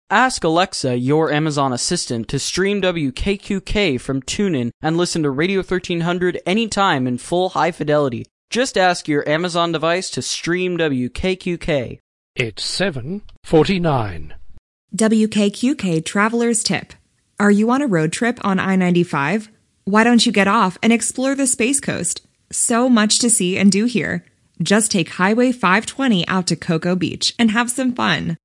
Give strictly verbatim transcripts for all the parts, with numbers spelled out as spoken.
Ask Alexa, your Amazon assistant, to stream W K Q K from TuneIn and listen to Radio thirteen hundred anytime in full high fidelity. Just ask your Amazon device to stream W K Q K. It's seven forty-nine. W K Q K Traveler's Tip. Are you on a road trip on I ninety-five? Why don't you get off and explore the Space Coast? So much to see and do here. Just take Highway five twenty out to Cocoa Beach and have some fun.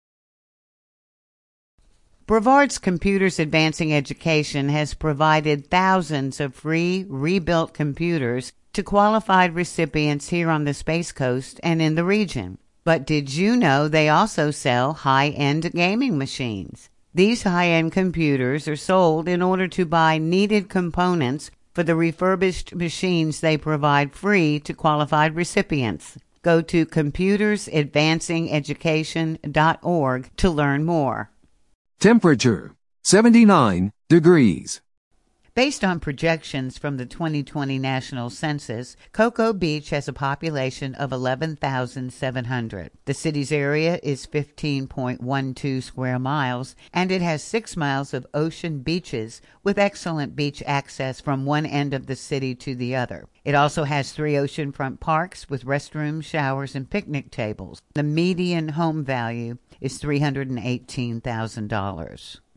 Brevard's Computers Advancing Education has provided thousands of free, rebuilt computers to qualified recipients here on the Space Coast and in the region. But did you know they also sell high-end gaming machines? These high-end computers are sold in order to buy needed components for the refurbished machines they provide free to qualified recipients. Go to computers advancing education dot org to learn more. Temperature, seventy-nine degrees. Based on projections from the twenty twenty National Census, Cocoa Beach has a population of eleven thousand seven hundred. The city's area is fifteen point one two square miles, and it has six miles of ocean beaches with excellent beach access from one end of the city to the other. It also has three oceanfront parks with restrooms, showers, and picnic tables. The median home value is three hundred eighteen thousand dollars.